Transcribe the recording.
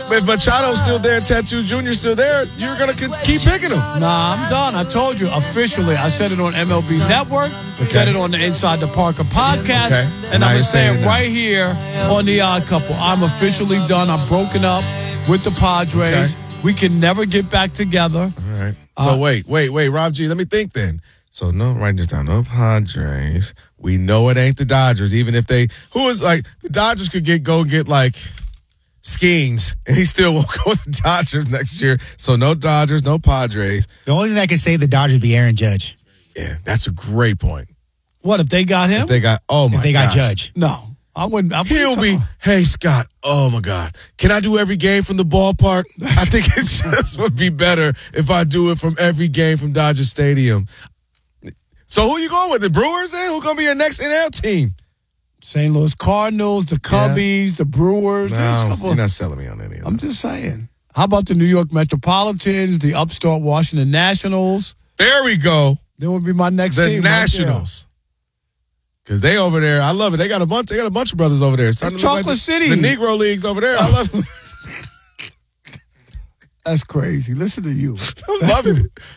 if Machado's still there, Tattoo Jr.'s still there, you're going to keep picking him. Nah, I'm done. I told you officially. I said it on MLB Network. Said it on the Inside the Parker podcast. Okay. And Now I'm going you're to say saying it that. right here on The Odd Couple. I'm officially done. I'm broken up with the Padres. Okay. We can never get back together. All right. So wait, Rob G, let me think then. So write this down. No Padres. We know it ain't the Dodgers, even if the Dodgers could go get like Skeens, and he still won't go with the Dodgers next year. So no Dodgers, no Padres. The only thing I can say the Dodgers would be Aaron Judge. Yeah, that's a great point. What, if they got him? If they got Judge. No. I wouldn't. Hey, Scott, oh my God. Can I do every game from the ballpark? I think it just would be better if I do it from every game from Dodger Stadium. So who you going with? The Brewers then? Who's going to be your next NL team? St. Louis Cardinals, the Cubbies, the Brewers. No, you're not selling me on any of that. I'm just saying. How about the New York Metropolitans, the upstart Washington Nationals? There we go. That would be my next The team. Nationals. Because they over there, I love it. They got a bunch of brothers over there. Starting to look Chocolate City. The Negro Leagues over there. I love it. That's crazy. Listen to you. I'm loving it.